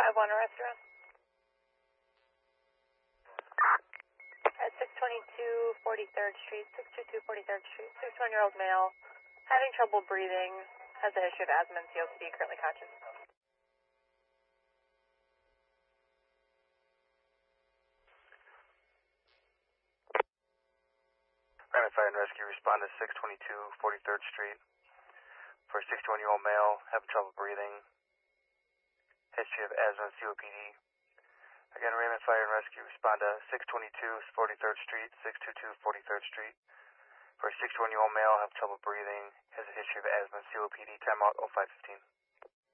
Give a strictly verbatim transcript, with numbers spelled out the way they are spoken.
five one restaurant. At six twenty-two forty-third Street, six two two forty-third Street, sixty-one-year-old male, having trouble breathing, has a history of asthma and C O P D, currently conscious. Raymond Fire and Rescue, respond to six twenty-two forty-third Street for a sixty-one-year-old male having trouble breathing, history of asthma and C O P D. Again, Raymond Fire and Rescue, respond to six twenty-two forty-third Street, six two two forty-third Street for a sixty-one-year-old male having trouble breathing, has a history of asthma and C O P D. Timeout oh five fifteen.